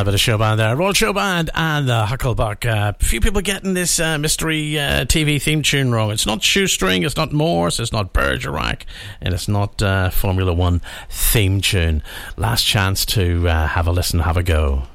A bit of show band there. Royal Show Band and the Hucklebuck. A few people getting this mystery TV theme tune wrong. It's not Shoestring, it's not Morse, it's not Bergerac, and it's not Formula One theme tune. Last chance to have a listen, have a go.